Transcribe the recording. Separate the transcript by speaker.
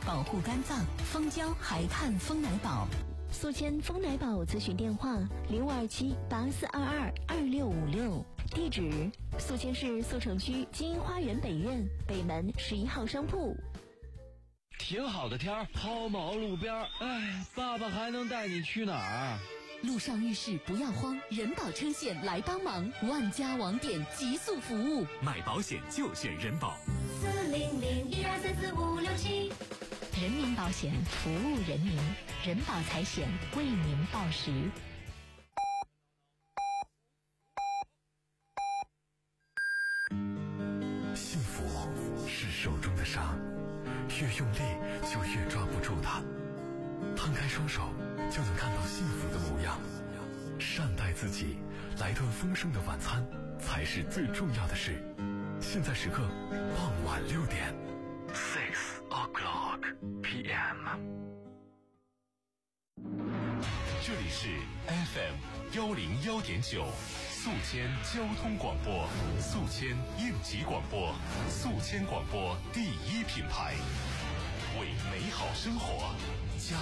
Speaker 1: 保护肝脏。蜂胶还看蜂奶宝。
Speaker 2: 宿迁蜂奶宝咨询电话052784222656，地址宿迁市宿城区金鹰花园北苑北门11号商铺。
Speaker 3: 挺好的天儿，抛锚路边，哎，爸爸还能带你去哪儿？
Speaker 1: 路上遇事不要慌，人保车险来帮忙，万家网点极速服务，
Speaker 4: 买保险就选人保。
Speaker 5: 400-1234567，
Speaker 2: 人民保险服务人民，人保财险为您报时。
Speaker 6: 幸福是手中的沙，越用力就越抓不住它。摊开双手就能看到幸福的模样。善待自己，来顿丰盛的晚餐才是最重要的事。现在时刻傍晚6点，6 o'clock p.m.
Speaker 4: 这里是 FM 101.9，宿迁交通广播，宿迁应急广播，宿迁广播第一品牌，为美好生活加